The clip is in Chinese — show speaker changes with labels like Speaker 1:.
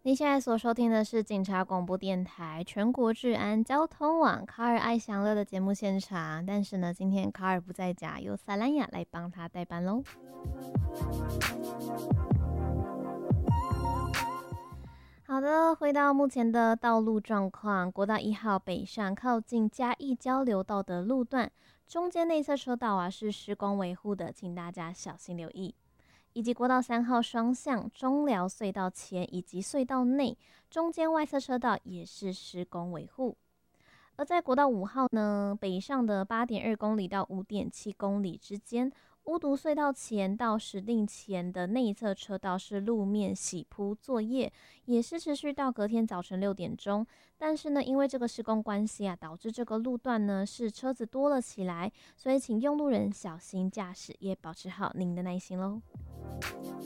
Speaker 1: 你现在所收听的是警察广播电台全国治安交通网卡尔爱享乐的节目现场，但是呢，今天卡尔不在家，由萨兰雅来帮他代班喽。好的，回到目前的道路状况，国道1号北上靠近嘉义交流道的路段，中间内侧车道是施工维护的，请大家小心留意。以及国道3号双向中寮隧道前以及隧道内中间外侧车道也是施工维护。而在国道5号呢，北上的8.2公里到5.7公里之间，乌毒隧道前到石碇前的内侧车道是路面洗铺作业，也是持续到隔天早晨6点钟。但是呢，因为这个施工关系导致这个路段呢是车子多了起来，所以请用路人小心驾驶，也保持好您的耐心喽。